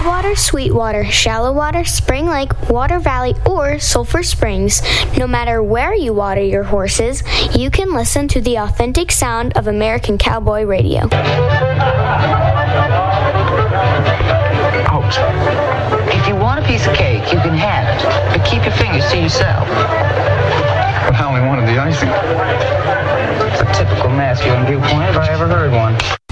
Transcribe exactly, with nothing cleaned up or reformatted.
Redwater, Sweetwater, Shallow Water, Spring Lake, Water Valley, or Sulphur Springs. No matter where you water your horses, you can listen to the authentic sound of American Cowboy Radio. Out. If you want a piece of cake, you can have it, but keep your fingers to yourself. But I only wanted the icing. It's a typical masculine viewpoint if I ever heard one.